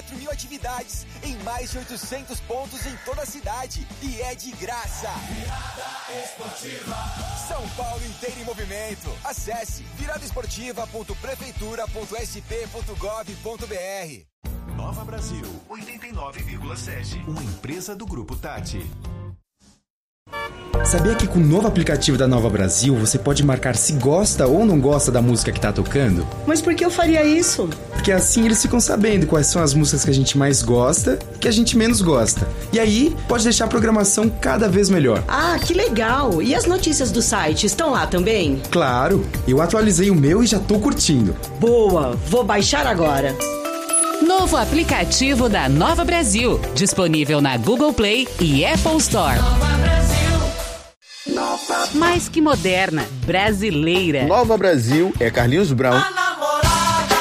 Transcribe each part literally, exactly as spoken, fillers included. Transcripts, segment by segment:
quatro mil atividades em mais de oitocentos pontos em toda a cidade. E é de graça. Virada Esportiva. São Paulo inteiro em movimento. Acesse virada esportiva ponto prefeitura ponto s p ponto gov ponto b r. Nova Brasil, oitenta e nove vírgula sete. Uma empresa do Grupo Tati. Sabia que com o novo aplicativo da Nova Brasil você pode marcar se gosta ou não gosta da música que tá tocando? Mas por que eu faria isso? Porque assim eles ficam sabendo quais são as músicas que a gente mais gosta e que a gente menos gosta. E aí pode deixar a programação cada vez melhor. Ah, que legal! E as notícias do site estão lá também? Claro, eu atualizei o meu e já tô curtindo. Boa, vou baixar agora. Novo aplicativo da Nova Brasil, disponível na Google Play e Apple Store. Nova Brasil. Nova. Mais que moderna, brasileira. Nova Brasil é Carlinhos Brown. A namorada.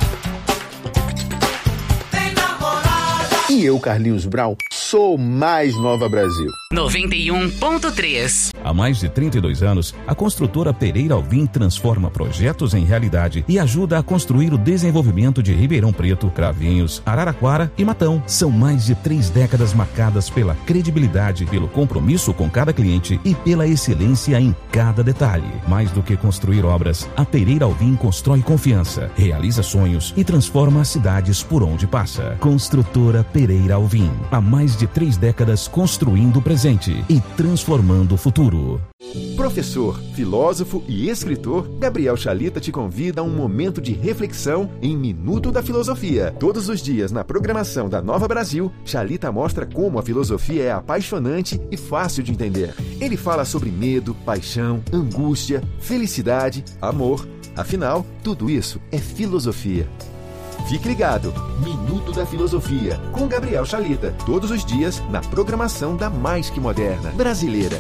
Tem namorada. E eu, Carlinhos Brown, sou mais Nova Brasil. noventa e um ponto três. Há mais de trinta e dois anos, a construtora Pereira Alvim transforma projetos em realidade e ajuda a construir o desenvolvimento de Ribeirão Preto, Cravinhos, Araraquara e Matão. São mais de três décadas marcadas pela credibilidade, pelo compromisso com cada cliente e pela excelência em cada detalhe. Mais do que construir obras, a Pereira Alvim constrói confiança, realiza sonhos e transforma as cidades por onde passa. Construtora Pereira Alvim. Há mais de três décadas construindo o presente e transformando o futuro. Professor, filósofo e escritor, Gabriel Chalita te convida a um momento de reflexão em Minuto da Filosofia. Todos os dias na programação da Nova Brasil, Chalita mostra como a filosofia é apaixonante e fácil de entender. Ele fala sobre medo, paixão, angústia, felicidade, amor. Afinal, tudo isso é filosofia. Fique ligado, Minuto da Filosofia, com Gabriel Chalita, todos os dias na programação da Mais Que Moderna Brasileira.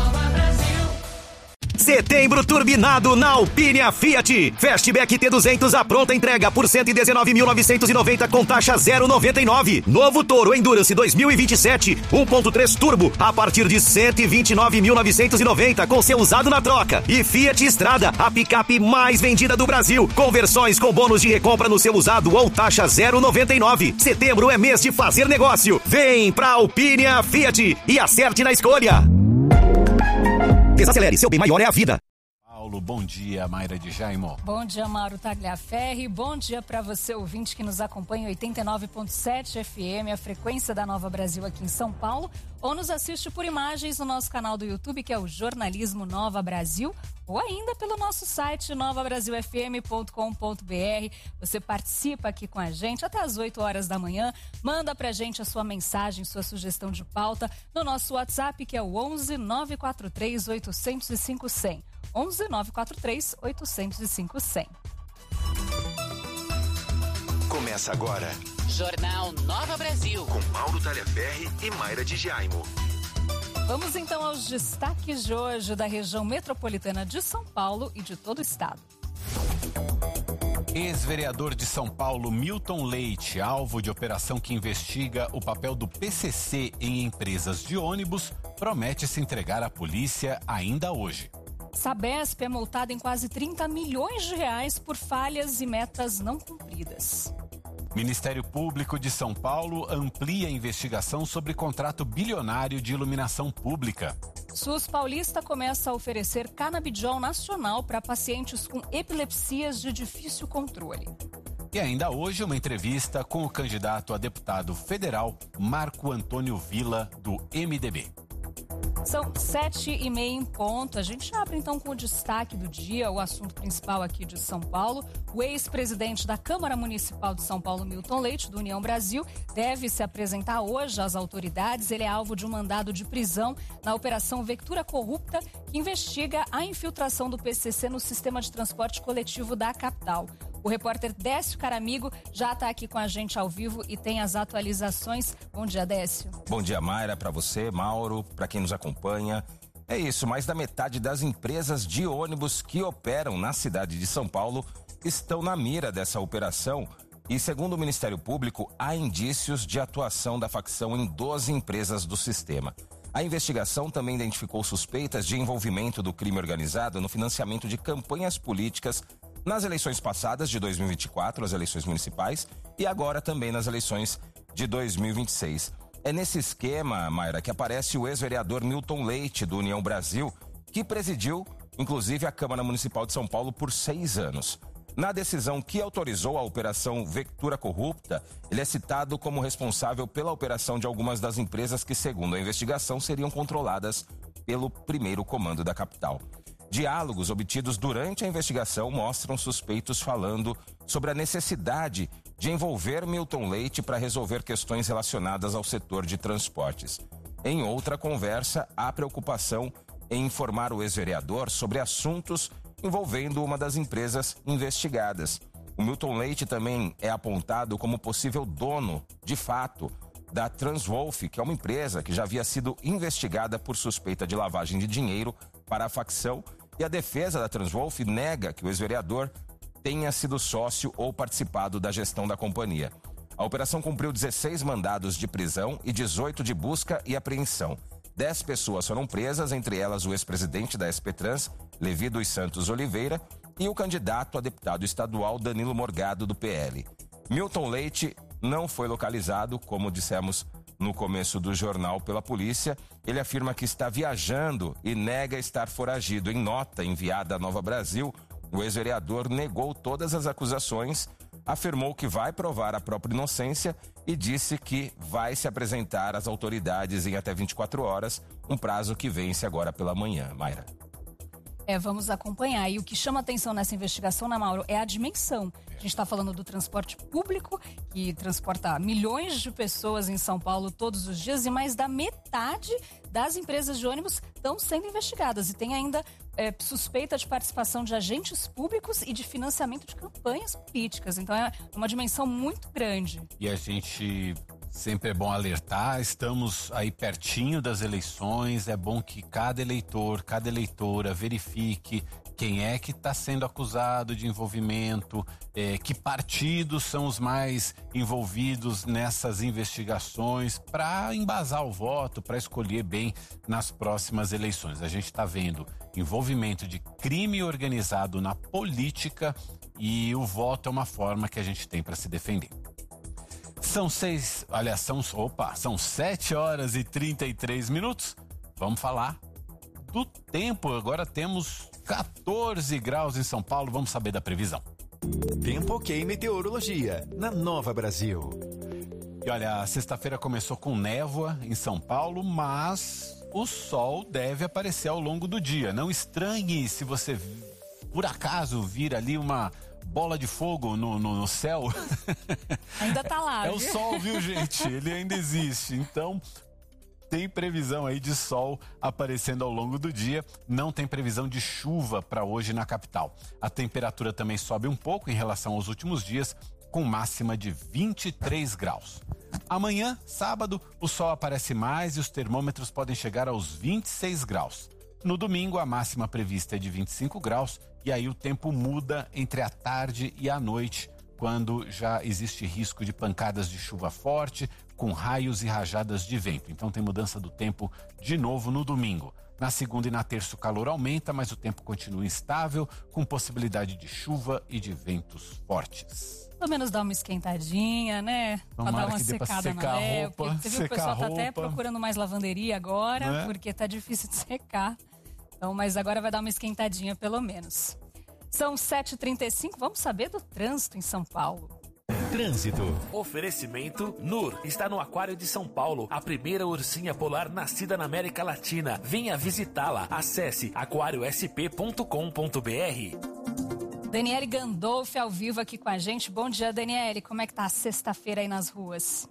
Setembro turbinado na Alpine Fiat. Fastback T duzentos à pronta entrega por cento e dezenove mil novecentos e noventa com taxa zero vírgula noventa e nove. Novo Toro Endurance dois mil e vinte e sete um ponto três Turbo a partir de cento e vinte e nove mil novecentos e noventa com seu usado na troca. E Fiat Strada, a picape mais vendida do Brasil. Conversões com bônus de recompra no seu usado ou taxa zero vírgula noventa e nove. Setembro é mês de fazer negócio. Vem pra Alpine Fiat e acerte na escolha. Desacelere, seu bem maior é a vida. Paulo, bom dia, Mayra de Jaimo. Bom dia, Mauro Tagliaferri. Bom dia para você, ouvinte que nos acompanha em oitenta e nove ponto sete F M, a frequência da Nova Brasil aqui em São Paulo, ou nos assiste por imagens no nosso canal do YouTube, que é o Jornalismo Nova Brasil, ou ainda pelo nosso site nova brasil f m ponto com ponto b r. Você participa aqui com a gente até às oito horas da manhã. Manda pra gente a sua mensagem, sua sugestão de pauta no nosso WhatsApp, que é o onze nove quatro três oito zero cinco zero zero. onze nove quatro três oito zero cinco zero zero. Começa agora. Jornal Nova Brasil. Com Mauro Tagliaferri e Mayra de Jaimo. Vamos então aos destaques de hoje da região metropolitana de São Paulo e de todo o estado. Ex-vereador de São Paulo, Milton Leite, alvo de operação que investiga o papel do P C C em empresas de ônibus, promete se entregar à polícia ainda hoje. Sabesp é multada em quase trinta milhões de reais por falhas e metas não cumpridas. Ministério Público de São Paulo amplia a investigação sobre contrato bilionário de iluminação pública. SUS Paulista começa a oferecer canabidiol nacional para pacientes com epilepsias de difícil controle. E ainda hoje uma entrevista com o candidato a deputado federal Marco Antônio Villa, do M D B. São sete e meia em ponto. A gente abre então com o destaque do dia, o assunto principal aqui de São Paulo. O ex-presidente da Câmara Municipal de São Paulo, Milton Leite, do União Brasil, deve se apresentar hoje às autoridades. Ele é alvo de um mandado de prisão na Operação Vectura Corrupta, que investiga a infiltração do P C C no sistema de transporte coletivo da capital. O repórter Décio Caramigo já está aqui com a gente ao vivo e tem as atualizações. Bom dia, Décio. Bom dia, Mayra, para você, Mauro, para quem nos acompanha. É isso, mais da metade das empresas de ônibus que operam na cidade de São Paulo estão na mira dessa operação. E, segundo o Ministério Público, há indícios de atuação da facção em doze empresas do sistema. A investigação também identificou suspeitas de envolvimento do crime organizado no financiamento de campanhas políticas nas eleições passadas de dois mil e vinte e quatro, as eleições municipais, e agora também nas eleições de dois mil e vinte e seis. É nesse esquema, Mayra, que aparece o ex-vereador Milton Leite, do União Brasil, que presidiu, inclusive, a Câmara Municipal de São Paulo por seis anos. Na decisão que autorizou a Operação Vectura Corrupta, ele é citado como responsável pela operação de algumas das empresas que, segundo a investigação, seriam controladas pelo primeiro comando da capital. Diálogos obtidos durante a investigação mostram suspeitos falando sobre a necessidade de envolver Milton Leite para resolver questões relacionadas ao setor de transportes. Em outra conversa, há preocupação em informar o ex-vereador sobre assuntos envolvendo uma das empresas investigadas. O Milton Leite também é apontado como possível dono, de fato, da Transwolf, que é uma empresa que já havia sido investigada por suspeita de lavagem de dinheiro para a facção, e a defesa da Transwolf nega que o ex-vereador tenha sido sócio ou participado da gestão da companhia. A operação cumpriu dezesseis mandados de prisão e dezoito de busca e apreensão. Dez pessoas foram presas, entre elas o ex-presidente da S P Trans, Levi dos Santos Oliveira, e o candidato a deputado estadual Danilo Morgado, do P L. Milton Leite não foi localizado, como dissemos no começo do jornal, pela polícia. Ele afirma que está viajando e nega estar foragido. Em nota enviada à Nova Brasil, o ex-vereador negou todas as acusações, afirmou que vai provar a própria inocência e disse que vai se apresentar às autoridades em até vinte e quatro horas, um prazo que vence agora pela manhã. Mayra. É, vamos acompanhar. E o que chama atenção nessa investigação, né, Mauro, é a dimensão. A gente está falando do transporte público, que transporta milhões de pessoas em São Paulo todos os dias, e mais da metade das empresas de ônibus estão sendo investigadas. E tem ainda é, suspeita de participação de agentes públicos e de financiamento de campanhas políticas. Então é uma dimensão muito grande. E a gente... Sempre é bom alertar, estamos aí pertinho das eleições, é bom que cada eleitor, cada eleitora verifique quem é que está sendo acusado de envolvimento, é, que partidos são os mais envolvidos nessas investigações, para embasar o voto, para escolher bem nas próximas eleições. A gente está vendo envolvimento de crime organizado na política e o voto é uma forma que a gente tem para se defender. São seis, aliás, são, opa, são sete horas e trinta e três minutos. Vamos falar do tempo. Agora temos quatorze graus em São Paulo. Vamos saber da previsão. Tempo Ok Meteorologia, na Nova Brasil. E olha, a sexta-feira começou com névoa em São Paulo, mas o sol deve aparecer ao longo do dia. Não estranhe se você, por acaso, vir ali uma bola de fogo no, no, no céu. Ainda tá lá. É o sol, viu, gente? Ele ainda existe. Então, tem previsão aí de sol aparecendo ao longo do dia. Não tem previsão de chuva para hoje na capital. A temperatura também sobe um pouco em relação aos últimos dias, com máxima de vinte e três graus. Amanhã, sábado, o sol aparece mais e os termômetros podem chegar aos vinte e seis graus. No domingo, a máxima prevista é de vinte e cinco graus e aí o tempo muda entre a tarde e a noite, quando já existe risco de pancadas de chuva forte, com raios e rajadas de vento. Então tem mudança do tempo de novo no domingo. Na segunda e na terça o calor aumenta, mas o tempo continua instável, com possibilidade de chuva e de ventos fortes. Pelo menos dá uma esquentadinha, né? Tomara pra dar uma que dê pra secada secar na a roupa, Você viu, o pessoal tá até procurando mais lavanderia agora, né? Porque tá difícil de secar. Então, mas agora vai dar uma esquentadinha pelo menos. São sete e trinta e cinco, vamos saber do trânsito em São Paulo. Trânsito. Oferecimento N U R. Está no Aquário de São Paulo, a primeira ursinha polar nascida na América Latina. Venha visitá-la. Acesse aquário s p ponto com ponto b r. Daniele Gandolfi ao vivo aqui com a gente. Bom dia, Daniele. Como é que tá a sexta-feira aí nas ruas?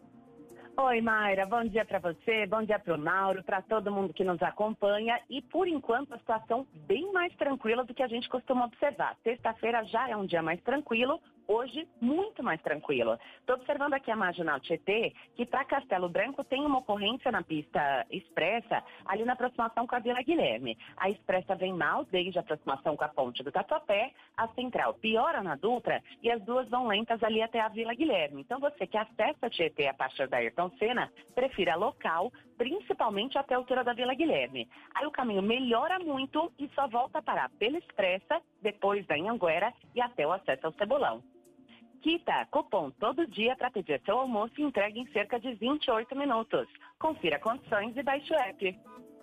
Oi, Mayra. Bom dia para você, bom dia para o Mauro, para todo mundo que nos acompanha. E, por enquanto, a situação bem mais tranquila do que a gente costuma observar. Sexta-feira já é um dia mais tranquilo, hoje muito mais tranquilo. Estou observando aqui a Marginal Tietê, que para Castelo Branco tem uma ocorrência na pista expressa, ali na aproximação com a Vila Guilherme. A expressa vem mal desde a aproximação com a ponte do Tatuapé, a central piora na Dutra e as duas vão lentas ali até a Vila Guilherme. Então você que acessa a Tietê a partir da Ayrton Senna, prefira local, principalmente até a altura da Vila Guilherme. Aí o caminho melhora muito e só volta a parar pela expressa depois da Anhanguera e até o acesso ao Cebolão. Quita cupom todo dia para pedir seu almoço e entrega em cerca de vinte e oito minutos. Confira condições e baixe o app.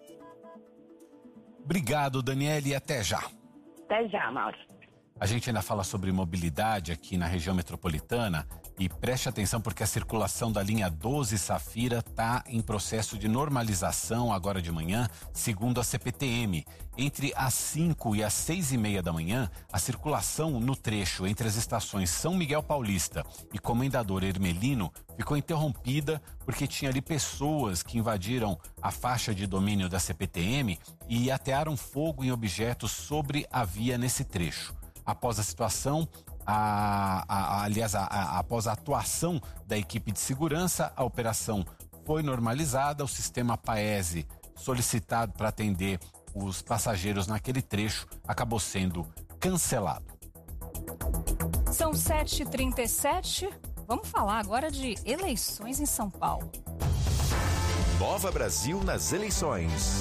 Obrigado, Daniele, e até já. Até já, Mauro. A gente ainda fala sobre mobilidade aqui na região metropolitana e preste atenção porque a circulação da linha doze Safira está em processo de normalização agora de manhã, segundo a C P T M. Entre as cinco e as seis e meia da manhã, a circulação no trecho entre as estações São Miguel Paulista e Comendador Hermelino ficou interrompida porque tinha ali pessoas que invadiram a faixa de domínio da C P T M e atearam fogo em objetos sobre a via nesse trecho. Após a situação, a, a, a, aliás, a, a, após a atuação da equipe de segurança, a operação foi normalizada, o sistema Paese solicitado para atender os passageiros naquele trecho acabou sendo cancelado. São sete e trinta e sete, vamos falar agora de eleições em São Paulo. Nova Brasil nas eleições.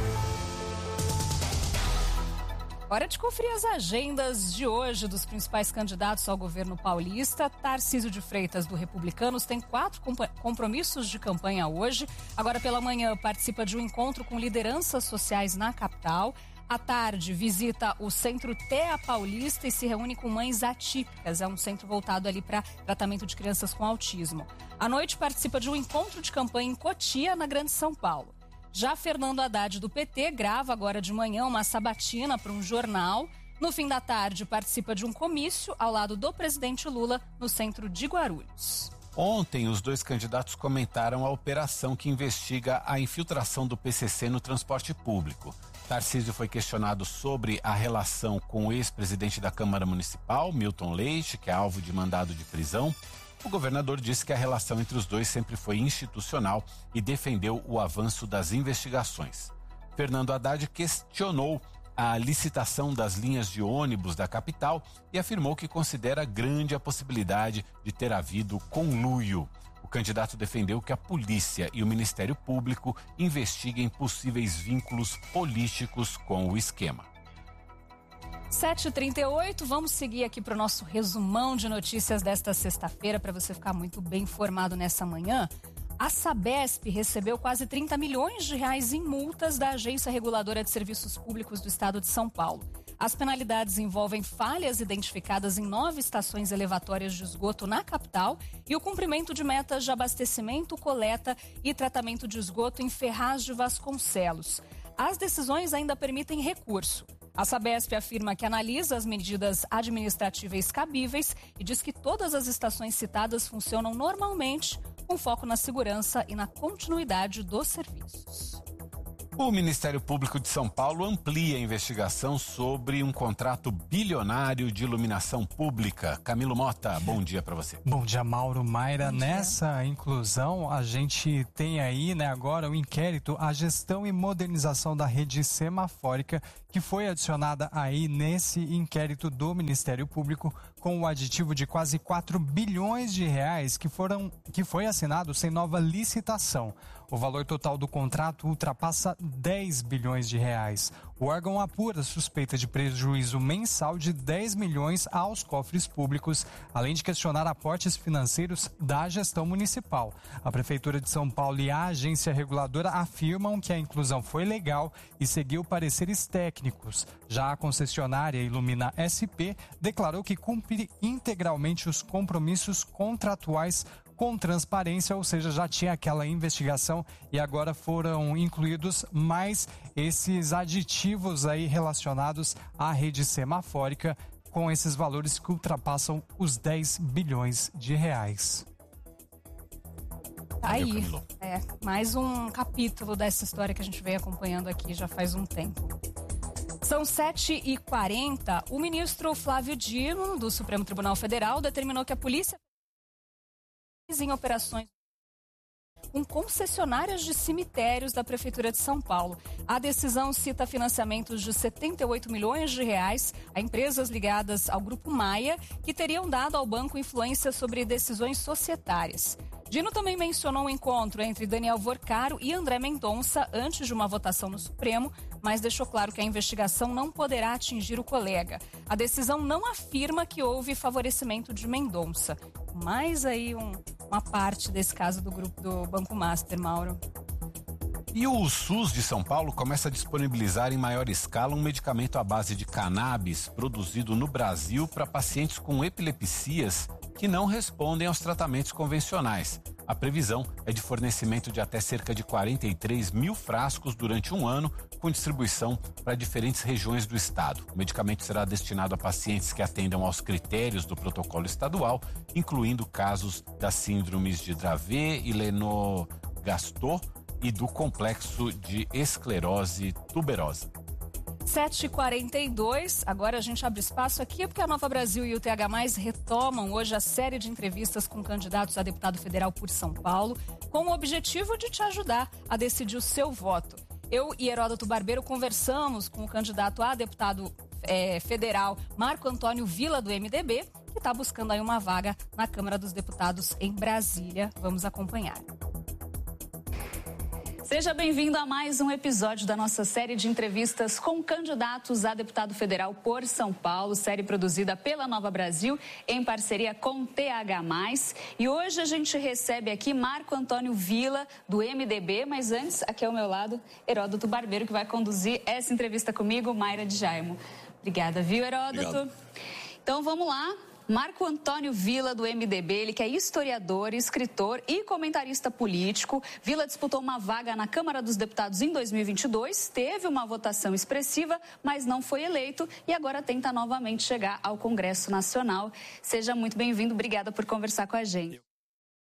Hora de conferir as agendas de hoje dos principais candidatos ao governo paulista. Tarcísio de Freitas, do Republicanos, tem quatro compromissos de campanha hoje. Agora pela manhã participa de um encontro com lideranças sociais na capital. À tarde visita o Centro T E A Paulista e se reúne com mães atípicas. É um centro voltado ali para tratamento de crianças com autismo. À noite participa de um encontro de campanha em Cotia, na Grande São Paulo. Já Fernando Haddad, do P T, grava agora de manhã uma sabatina para um jornal. No fim da tarde, participa de um comício ao lado do presidente Lula no centro de Guarulhos. Ontem, os dois candidatos comentaram a operação que investiga a infiltração do P C C no transporte público. Tarcísio foi questionado sobre a relação com o ex-presidente da Câmara Municipal, Milton Leite, que é alvo de mandado de prisão. O governador disse que a relação entre os dois sempre foi institucional e defendeu o avanço das investigações. Fernando Haddad questionou a licitação das linhas de ônibus da capital e afirmou que considera grande a possibilidade de ter havido conluio. O candidato defendeu que a polícia e o Ministério Público investiguem possíveis vínculos políticos com o esquema. sete e trinta e oito, vamos seguir aqui para o nosso resumão de notícias desta sexta-feira, para você ficar muito bem informado nessa manhã. A Sabesp recebeu quase trinta milhões de reais em multas da Agência Reguladora de Serviços Públicos do Estado de São Paulo. As penalidades envolvem falhas identificadas em nove estações elevatórias de esgoto na capital e o cumprimento de metas de abastecimento, coleta e tratamento de esgoto em Ferraz de Vasconcelos. As decisões ainda permitem recurso. A Sabesp afirma que analisa as medidas administrativas cabíveis e diz que todas as estações citadas funcionam normalmente, com foco na segurança e na continuidade dos serviços. O Ministério Público de São Paulo amplia a investigação sobre um contrato bilionário de iluminação pública. Camilo Mota, bom dia para você. Bom dia, Mauro, Mayra. Nessa inclusão, a gente tem aí, né, agora o inquérito, a gestão e modernização da rede semafórica, que foi adicionada aí nesse inquérito do Ministério Público com o aditivo de quase quatro bilhões de reais que foram que foi assinado sem nova licitação. O valor total do contrato ultrapassa dez bilhões de reais. O órgão apura suspeita de prejuízo mensal de dez milhões aos cofres públicos, além de questionar aportes financeiros da gestão municipal. A Prefeitura de São Paulo e a agência reguladora afirmam que a inclusão foi legal e seguiu pareceres técnicos. Já a concessionária Ilumina S P declarou que cumpre integralmente os compromissos contratuais com transparência, ou seja, já tinha aquela investigação e agora foram incluídos mais esses aditivos aí relacionados à rede semafórica com esses valores que ultrapassam os dez bilhões de reais. Aí, é, mais um capítulo dessa história que a gente vem acompanhando aqui já faz um tempo. São sete e quarenta, o ministro Flávio Dino, do Supremo Tribunal Federal, determinou que a polícia em operações com concessionárias de cemitérios da Prefeitura de São Paulo. A decisão cita financiamentos de setenta e oito milhões de reais a empresas ligadas ao Grupo Maia, que teriam dado ao banco influência sobre decisões societárias. Dino também mencionou um encontro entre Daniel Vorcaro e André Mendonça antes de uma votação no Supremo, mas deixou claro que a investigação não poderá atingir o colega. A decisão não afirma que houve favorecimento de Mendonça. Mais aí um, uma parte desse caso do grupo do Banco Master, Mauro. E o SUS de São Paulo começa a disponibilizar em maior escala um medicamento à base de cannabis produzido no Brasil para pacientes com epilepsias que não respondem aos tratamentos convencionais. A previsão é de fornecimento de até cerca de quarenta e três mil frascos durante um ano, com distribuição para diferentes regiões do estado. O medicamento será destinado a pacientes que atendam aos critérios do protocolo estadual, incluindo casos das síndromes de Dravet e Lennox-Gastaut e do complexo de esclerose tuberosa. sete e quarenta e dois, agora a gente abre espaço aqui porque a Nova Brasil e o T H mais retomam hoje a série de entrevistas com candidatos a deputado federal por São Paulo, com o objetivo de te ajudar a decidir o seu voto. Eu e Heródoto Barbeiro conversamos com o candidato a deputado é, federal Marco Antônio Villa, do M D B, que está buscando aí uma vaga na Câmara dos Deputados em Brasília. Vamos acompanhar. Seja bem-vindo a mais um episódio da nossa série de entrevistas com candidatos a deputado federal por São Paulo, série produzida pela Nova Brasil em parceria com o T H mais. E hoje a gente recebe aqui Marco Antônio Villa, do M D B, mas antes, aqui ao meu lado, Heródoto Barbeiro, que vai conduzir essa entrevista comigo, Mayra de Jaimo. Obrigada, viu, Heródoto? Obrigado. Então vamos lá. Marco Antônio Villa, do M D B, ele que é historiador, escritor e comentarista político. Villa disputou uma vaga na Câmara dos Deputados em dois mil e vinte e dois, teve uma votação expressiva, mas não foi eleito e agora tenta novamente chegar ao Congresso Nacional. Seja muito bem-vindo, obrigada por conversar com a gente.